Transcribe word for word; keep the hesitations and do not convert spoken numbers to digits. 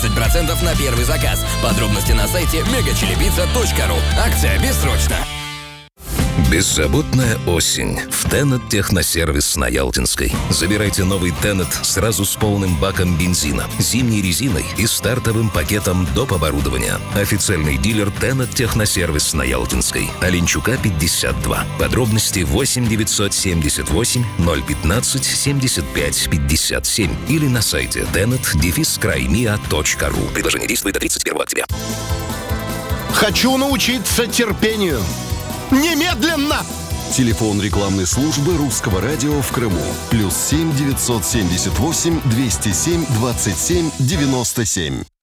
двадцать процентов на первый заказ. Подробности на сайте мегачилипицца точка ру. Акция бессрочна. Беззаботная осень в Тенет Техносервис на Ялтинской. Забирайте новый Тенет сразу с полным баком бензина, зимней резиной и стартовым пакетом доп. Оборудования. Официальный дилер Тенет Техносервис на Ялтинской. Оленчука, пятьдесят два. Подробности восемь девятьсот семьдесят восемь ноль пятнадцать семьдесят пять пятьдесят семь или на сайте теnet дефис краймиа точка ру. Предложение действует до тридцать первого октября. Хочу научиться терпению. Немедленно! Телефон рекламной службы Русского радио в Крыму. Плюс семь девятьсот семьдесят восемь двести семь двадцать семь девяносто семь.